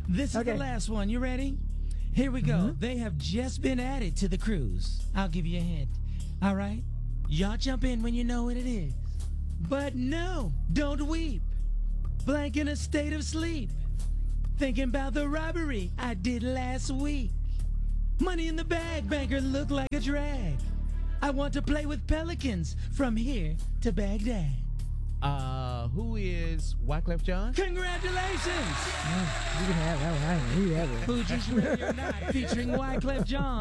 This is the last one. You ready? Here we go. They have just been added to the cruise. I'll give you a hint. All right? Y'all jump in when you know what it is. But no, don't weep. Blank in a state of sleep. Thinking about the robbery I did last week. Money in the bag, banker look like a drag. I want to play with pelicans from here to Baghdad. Who is Wyclef Jean? Congratulations! You can have that one. I ain't knew that one. Fuji's Ready or Not, featuring Wyclef Jean.